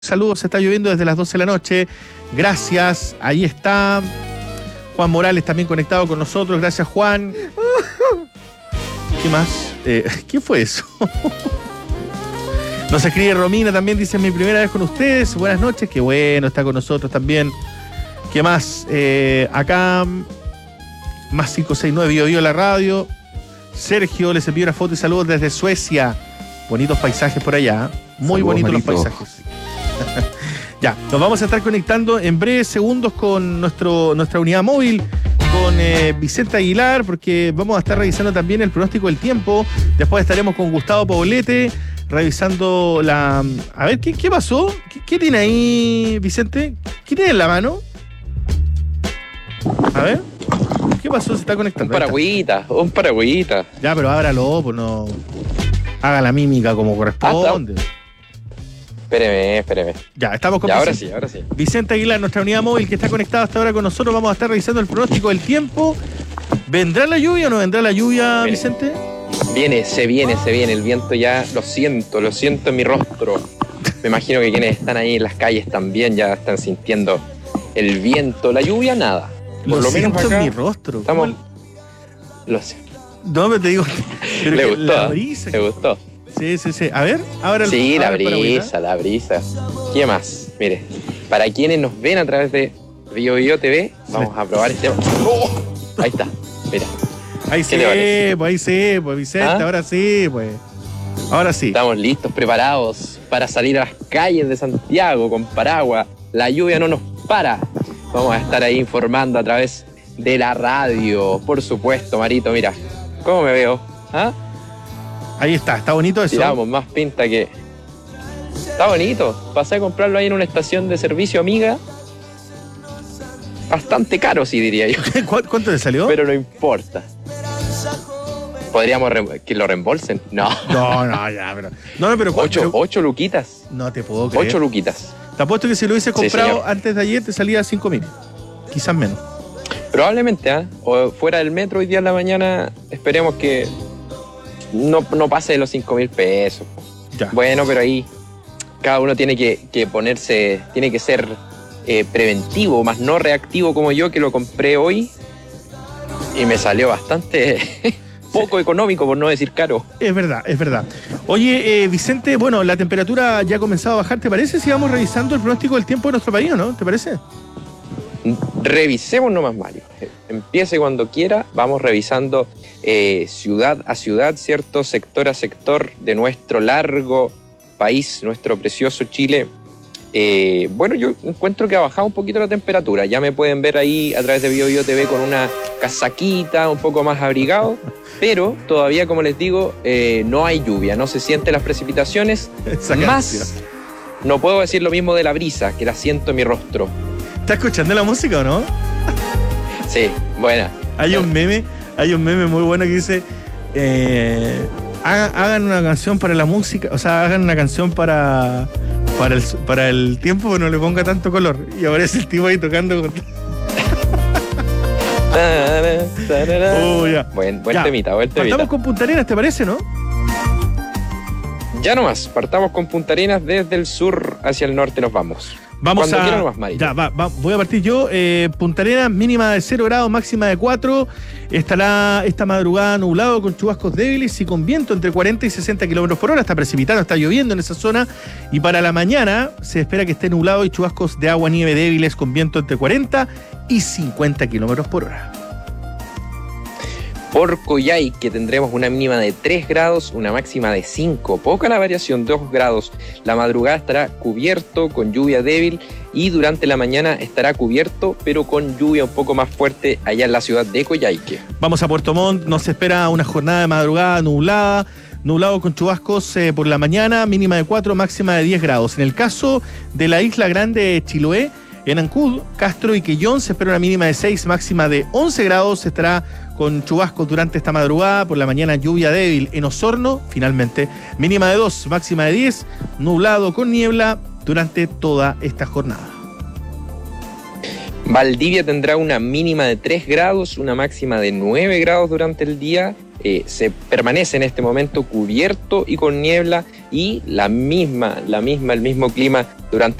Saludos, está lloviendo desde las 12 de la noche. Gracias, ahí está. Juan Morales también conectado con nosotros. Gracias, Juan. ¿Qué más? ¿Qué fue eso? Nos escribe Romina también, dice: mi primera vez con ustedes. Buenas noches, qué bueno, está con nosotros también. ¿Qué más? Acá, más 569, Bio la radio. Sergio les envió una foto y saludos desde Suecia. Bonitos paisajes por allá. Muy saludos, bonitos Marito. los paisajes. Ya, nos vamos a estar conectando en breves segundos con nuestra unidad móvil, con Vicente Aguilar, porque vamos a estar revisando también el pronóstico del tiempo. Después estaremos con Gustavo Poblete, revisando la... A ver, ¿qué pasó? ¿Qué tiene ahí, Vicente? ¿Qué tiene en la mano? A ver, ¿qué pasó? Se está conectando. Un paragüita. Ya, pero ábralo, pues no... Haga la mímica como corresponde. Espéreme. Ya, estamos con Ya, Vicente. ahora sí. Vicente Aguilar, nuestra unidad móvil que está conectada hasta ahora con nosotros. Vamos a estar revisando el pronóstico del tiempo. ¿Vendrá la lluvia o no vendrá la lluvia, Mire. Vicente? Se viene. El viento ya, lo siento en mi rostro. Me imagino que quienes están ahí en las calles también ya están sintiendo el viento. La lluvia, nada. Lo menos siento acá en mi rostro. estamos... Lo sé. No, pero te digo... Pero Le que gustó, la ¿eh? brisa. ¿Te gustó? Sí. A ver, ahora Sí, la brisa. ¿Qué más? Mire, para quienes nos ven a través de Bio TV, vamos a probar este... ¡Oh! Ahí está, mira. Ahí sí, ¿Qué le parece? pues Vicente, ¿Ah? ahora sí, pues. Ahora sí. Estamos listos, preparados para salir a las calles de Santiago con paraguas. La lluvia no nos para. Vamos a estar ahí informando a través de la radio. Por supuesto, Marito, mira. ¿Cómo me veo? ¿Ah? Ahí está bonito eso. Tiramos más pinta que... Está bonito. Pasé a comprarlo ahí en una estación de servicio amiga. Bastante caro, sí, diría yo. ¿Cuánto te salió? Pero no importa. ¿Podríamos que lo reembolsen? No. No, ya, pero... No, pero... Ocho luquitas. No te puedo creer. 8 luquitas. Te apuesto que si lo hubiese Sí, comprado señor. antes de ayer te salía 5.000. Quizás menos. Probablemente, ¿ah? O fuera del metro hoy día en la mañana, esperemos que no pase de los 5.000 pesos. Ya. Bueno, pero ahí cada uno tiene que ponerse, tiene que ser preventivo, más no reactivo como yo, que lo compré hoy y me salió bastante poco económico, por no decir caro. Es verdad. Oye, Vicente, bueno, la temperatura ya ha comenzado a bajar. ¿Te parece si vamos revisando el pronóstico del tiempo de nuestro país o no? ¿Te parece? Revisemos nomás, Mario. Empiece cuando quiera. Vamos revisando ciudad a ciudad, ¿cierto? Sector a sector de nuestro largo país, nuestro precioso Chile. Bueno, yo encuentro que ha bajado un poquito la temperatura. Ya me pueden ver ahí a través de Bio TV con una casaquita, un poco más abrigado. Pero todavía, como les digo, no hay lluvia, no se sienten las precipitaciones. Esa Más, canción. no puedo decir lo mismo de la brisa, que la siento en mi rostro. ¿Estás escuchando la música o no? Sí, buena. Hay un meme muy bueno que dice: hagan una canción para la música, o sea, hagan una canción para el tiempo, pero no le ponga tanto color. Y aparece el tipo ahí tocando con... Ya. Buen Ya. temita. Partamos con Punta Arenas, ¿te parece, no? Ya nomás, partamos con Punta Arenas, desde el sur hacia el norte nos vamos. Vamos Cuando a... quiera nomás, Marito. Ya, voy a partir yo. Punta Arenas, mínima de 0 grados, máxima de 4. Estará esta madrugada nublado con chubascos débiles y con viento entre 40 y 60 kilómetros por hora. Está precipitando, está lloviendo en esa zona. Y para la mañana se espera que esté nublado y chubascos de agua nieve débiles con viento entre 40 y 50 kilómetros por hora. Por Coyhaique tendremos una mínima de 3 grados, una máxima de 5. Poca la variación, 2 grados. La madrugada estará cubierto con lluvia débil y durante la mañana estará cubierto, pero con lluvia un poco más fuerte allá en la ciudad de Coyhaique. Vamos a Puerto Montt, nos espera una jornada de madrugada nublado con chubascos por la mañana, mínima de 4, máxima de 10 grados. En el caso de la Isla Grande de Chiloé, en Ancud, Castro y Quellón se espera una mínima de 6, máxima de 11 grados. Estará con chubascos durante esta madrugada, por la mañana lluvia débil. En Osorno, finalmente, mínima de 2, máxima de 10, nublado con niebla durante toda esta jornada. Valdivia tendrá una mínima de 3 grados, una máxima de 9 grados durante el día. Se permanece en este momento cubierto y con niebla, y el mismo clima durante